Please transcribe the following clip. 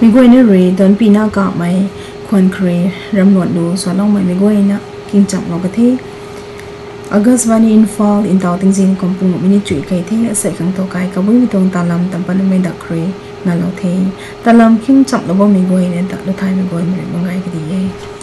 มีกวยนี่รีตอนปีหน้ากาบไหมควรครีรำนวดดูสวนลงไหมมีกวยนะกินจับเราก็ที่Augustวันนี้อินฟอลอินตาวติงซินคอมปุงมินิจุยไก่ที่ใส่ขังตัวไก่กับวิตรงตาลำตัมปันไม่ดักครีงานเราเทตาลำคิงจับเราบ่มีกวยเนี่ยตัดเราไทยมีกวยมันไงก็ดี